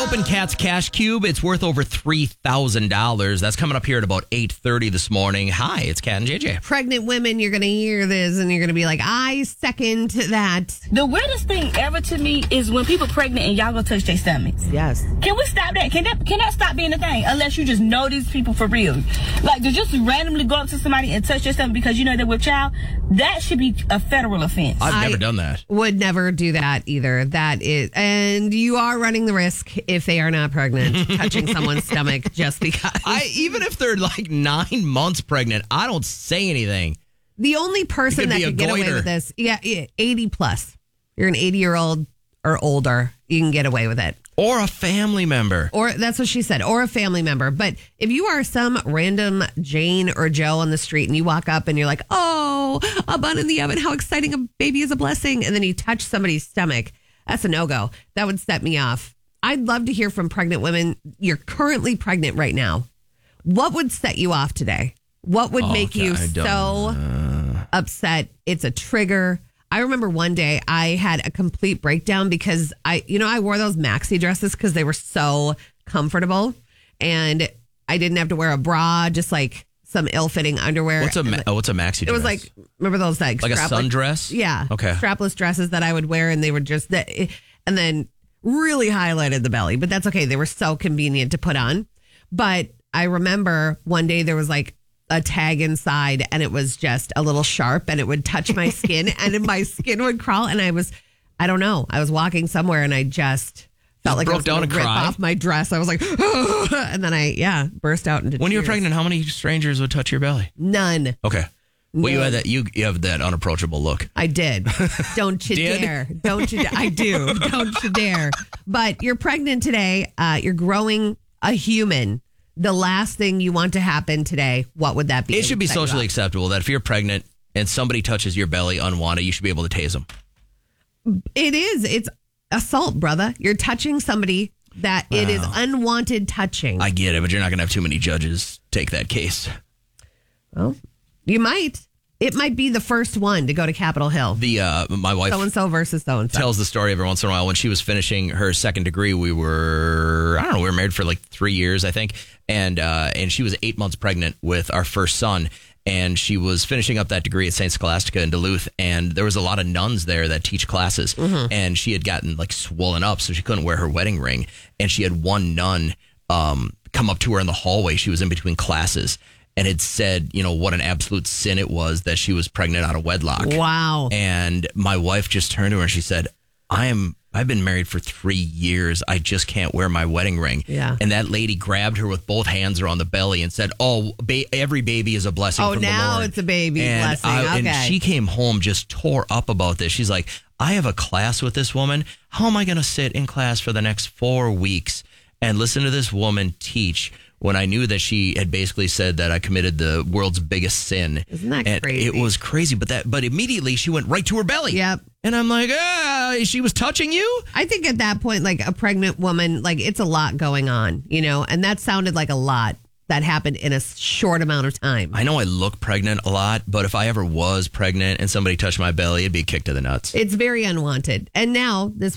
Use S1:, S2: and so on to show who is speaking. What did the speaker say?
S1: open Cat's Cash Cube. It's worth over $3,000. That's coming up here at about 8:30 this morning. Hi, it's Cat and JJ.
S2: Pregnant women, you're going to hear this and you're going to be like, I second that.
S3: The weirdest thing ever to me is when people pregnant and y'all go touch their stomachs.
S2: Yes.
S3: Can we stop that? Can that stop being a thing? Unless you just know these people for real. Like, to just randomly go up to somebody and touch their stomach because you know they're with child, that should be a federal offense.
S1: I've never done that.
S2: Would never do that either. That is, and you are running the risk if they are not pregnant, touching someone's stomach just because.
S1: Even if they're like 9 months pregnant, I don't say anything.
S2: The only person that could get away with this, 80 plus. You're an 80-year-old or older, you can get away with it.
S1: Or a family member.
S2: Or that's what she said, or a family member. But if you are some random Jane or Joe on the street and you walk up and you're like, oh, a bun in the oven, how exciting, a baby is a blessing. And then you touch somebody's stomach, that's a no-go. That would set me off. I'd love to hear from pregnant women. You're currently pregnant right now. What would set you off today? What would make you so upset? It's a trigger. I remember one day I had a complete breakdown because I wore those maxi dresses because they were so comfortable and I didn't have to wear a bra, just like some ill-fitting underwear.
S1: What's a maxi dress?
S2: It was like, remember those like
S1: a sundress?
S2: Yeah.
S1: Okay.
S2: Strapless dresses that I would wear and they were just, and then really highlighted the belly, but that's okay. They were so convenient to put on. But I remember one day there was like a tag inside and it was just a little sharp and it would touch my skin and my skin would crawl. And I was walking somewhere and I just felt like I was going to rip off my dress. I was like, oh, and then I burst out into tears.
S1: When you were pregnant, how many strangers would touch your belly?
S2: None.
S1: Okay. Well,
S2: No.
S1: you had that. You have that unapproachable look.
S2: I did. Don't you dare. Don't you? I do. Don't you dare. But you're pregnant today. You're growing a human. The last thing you want to happen today, what would that be?
S1: It should be socially acceptable that if you're pregnant and somebody touches your belly unwanted, you should be able to tase them.
S2: It is. It's assault, brother. You're touching somebody that it is unwanted touching.
S1: I get it, but you're not going to have too many judges take that case.
S2: Well, you might. It might be the first one to go to Capitol Hill.
S1: My wife
S2: So-and-so versus so-and-so.
S1: tells the story every once in a while. When she was finishing her second degree, we were married for like 3 years, I think. And she was 8 months pregnant with our first son. And she was finishing up that degree at St. Scholastica in Duluth. And there was a lot of nuns there that teach classes. Mm-hmm. And she had gotten like swollen up, so she couldn't wear her wedding ring. And she had one nun come up to her in the hallway. She was in between classes. And had said, what an absolute sin it was that she was pregnant out of wedlock.
S2: Wow.
S1: And my wife just turned to her and she said, I've been married for 3 years. I just can't wear my wedding ring.
S2: Yeah.
S1: And that lady grabbed her with both hands around the belly and said, every baby is a blessing from the Lord.
S2: Oh, now it's a baby blessing. Okay.
S1: And she came home just tore up about this. She's like, I have a class with this woman. How am I going to sit in class for the next 4 weeks and listen to this woman teach when I knew that she had basically said that I committed the world's biggest sin?
S2: Isn't that crazy?
S1: It was crazy, but immediately she went right to her belly.
S2: Yep.
S1: And I'm like, she was touching you?
S2: I think at that point, like a pregnant woman, like it's a lot going on, and that sounded like a lot that happened in a short amount of time.
S1: I know I look pregnant a lot, but if I ever was pregnant and somebody touched my belly, it'd be a kick to the nuts.
S2: It's very unwanted. And now this